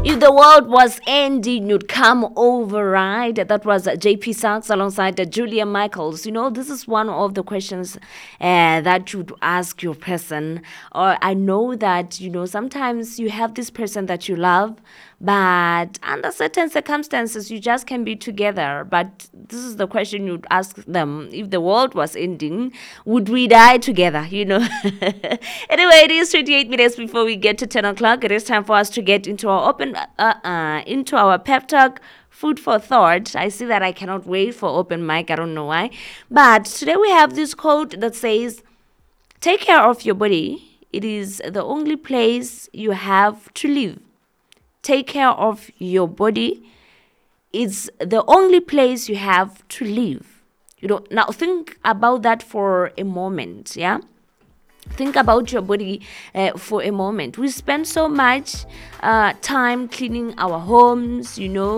If the world was ending, you'd come over, right? That was JP Sachs alongside Julia Michaels. This is one of the questions that you'd ask your person. Or I know that, sometimes you have this person that you love, but under certain circumstances, you just can be together. But this is the question you'd ask them. If the world was ending, would we die together? Anyway, it is 28 minutes before we get to 10 o'clock. It is time for us to get into our into our pep talk. Food for thought. I see that I cannot wait for open mic. I don't know why. But today we have this quote that says, take care of your body. It is the only place you have to live. Take care of your body. It's the only place you have to live. Now think about that for a moment, yeah? Think about your body for a moment. We spend so much time cleaning our homes,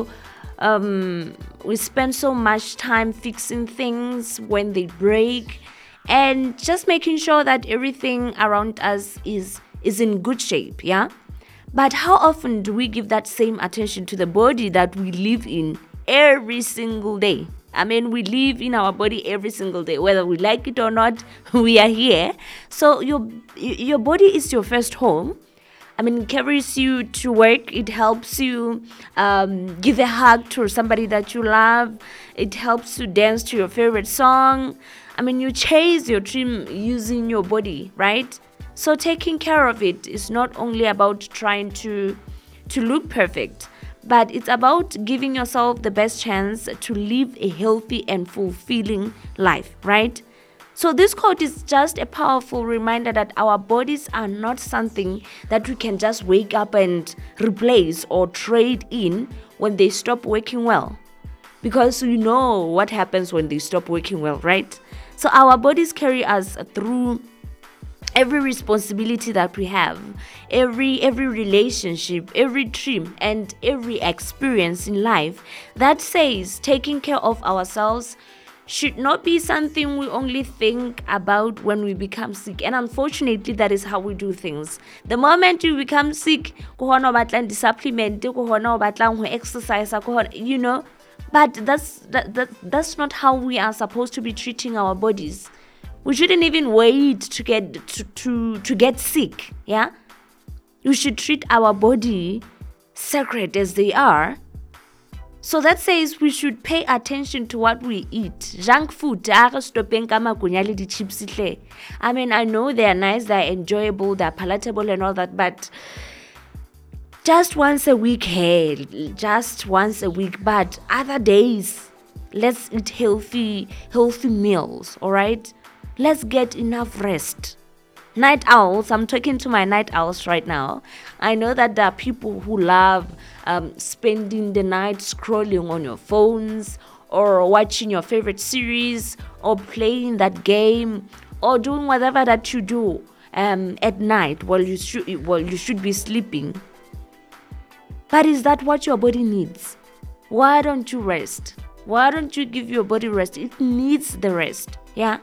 we spend so much time fixing things when they break and just making sure that everything around us is in good shape, yeah? But how often do we give that same attention to the body that we live in every single day? We live in our body every single day, whether we like it or not. We are here. So your body is your first home. It carries you to work. It helps you give a hug to somebody that you love. It helps you dance to your favorite song. You chase your dream using your body, right? So taking care of it is not only about trying to look perfect, but it's about giving yourself the best chance to live a healthy and fulfilling life, right? So this quote is just a powerful reminder that our bodies are not something that we can just wake up and replace or trade in when they stop working well. Because we know what happens when they stop working well, right? So our bodies carry us through every responsibility that we have, every relationship, every dream, and every experience in life. That says taking care of ourselves should not be something we only think about when we become sick. And unfortunately, that is how we do things. The moment you become sick, supplement, exercise, but that's not how we are supposed to be treating our bodies. We shouldn't even wait to get sick, yeah? We should treat our body sacred as they are. So that says we should pay attention to what we eat. Junk food, I know they are nice, they are enjoyable, they are palatable and all that, but just once a week, just once a week. But other days, let's eat healthy meals, all right? Let's get enough rest. Night owls, I'm talking to my night owls right now. I know that there are people who love spending the night scrolling on your phones or watching your favorite series or playing that game or doing whatever that you do at night while you should be sleeping. But is that what your body needs? Why don't you rest? Why don't you give your body rest? It needs the rest, yeah?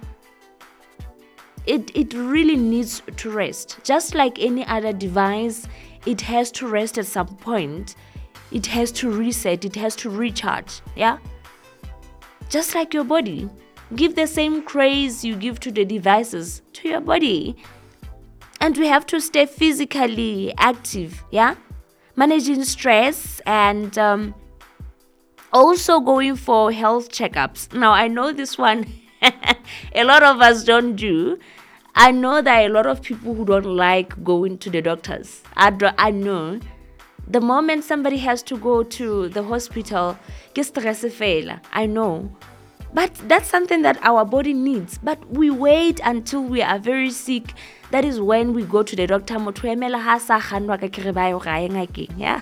It really needs to rest. Just like any other device, it has to rest at some point. It has to reset. It has to recharge. Yeah? Just like your body. Give the same praise you give to the devices to your body. And we have to stay physically active. Yeah? Managing stress and also going for health checkups. Now, I know this one a lot of us don't do. I know there are a lot of people who don't like going to the doctors. I know. The moment somebody has to go to the hospital, I know. But that's something that our body needs. But we wait until we are very sick. That is when we go to the doctor. Yeah.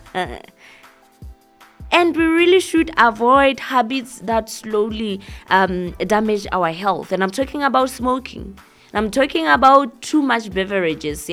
And we really should avoid habits that slowly damage our health. And I'm talking about smoking. I'm talking about too much beverages.